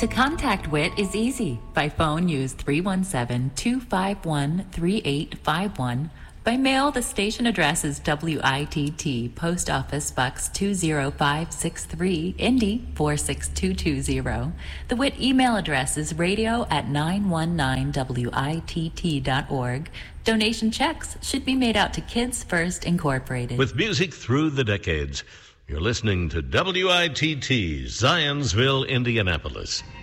To contact WIT is easy. By phone, use 317-251-3851. By mail, the station address is WITT, Post Office Box 20563, Indy 46220. The WIT email address is radio@919witt.org. Donation checks should be made out to Kids First Incorporated. With music through the decades, you're listening to WITT, Zionsville, Indianapolis.